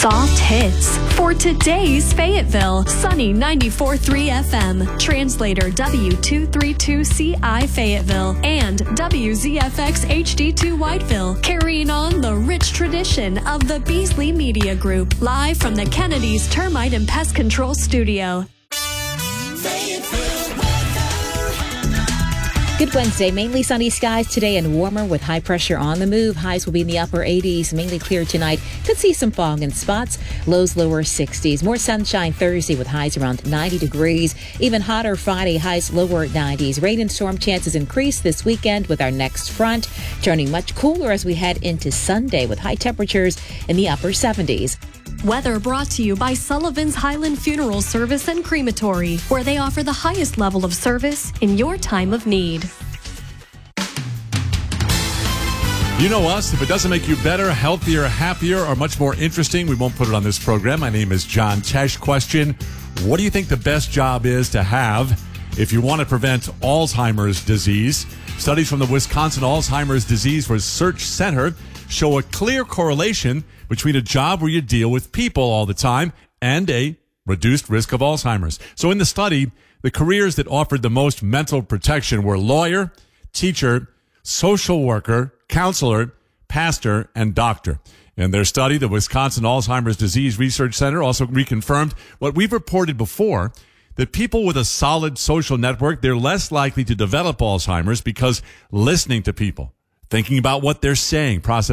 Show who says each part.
Speaker 1: Soft hits for today's Fayetteville. Sunny 94.3 FM. Translator W232CI Fayetteville and WZFX HD2 Whiteville. Carrying on the rich tradition of the Beasley Media Group. Live from the Kennedy's Termite and Pest Control Studio.
Speaker 2: Good Wednesday. Mainly sunny skies today and warmer with high pressure on the move. Highs will be in the upper 80s. Mainly clear tonight. Could see some fog in spots. Lows lower 60s. More sunshine Thursday with highs around 90 degrees. Even hotter Friday. Highs lower 90s. Rain and storm chances increase this weekend with our next front. Turning much cooler as we head into Sunday with high temperatures in the upper 70s.
Speaker 1: Weather brought to you by Sullivan's Highland Funeral Service and Crematory, where they offer the highest level of service in your time of need.
Speaker 3: You know us. If it doesn't make you better, healthier, happier, or much more interesting, we won't put it on this program. My name is John Tesh. Question: what do you think the best job is to have if you want to prevent Alzheimer's disease? Studies from the Wisconsin Alzheimer's Disease Research Center show a clear correlation between a job where you deal with people all the time and a reduced risk of Alzheimer's. So in the study, the careers that offered the most mental protection were lawyer, teacher, social worker, counselor, pastor, and doctor. In their study, the Wisconsin Alzheimer's Disease Research Center also reconfirmed what we've reported before, that people with a solid social network, they're less likely to develop Alzheimer's because listening to people, thinking about what they're saying, processing